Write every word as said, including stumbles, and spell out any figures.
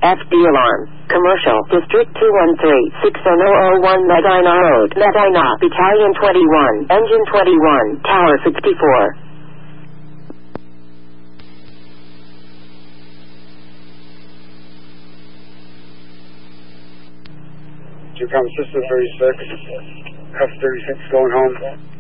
F D alarm. Commercial District two one three six zero zero one Medina Road, Medina, Battalion twenty-one, Engine twenty-one, Tower sixty-four. Two Common System thirty-six, F thirty-six going home.